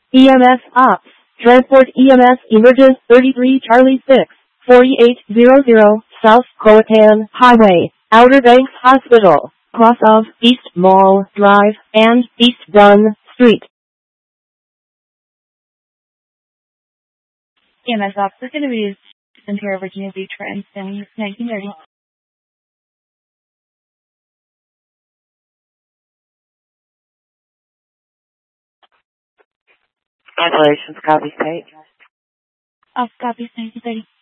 EMS Ops. Transport EMS emerges 33 Charlie 6, 4800 South Coatan Highway, Outer Banks Hospital, cross of East Mall Drive and East Dunn Street. EMS Ops is going to be used in Ontario, Virginia Beach for instance, 1930. Congratulations, copy state. Copy 1930.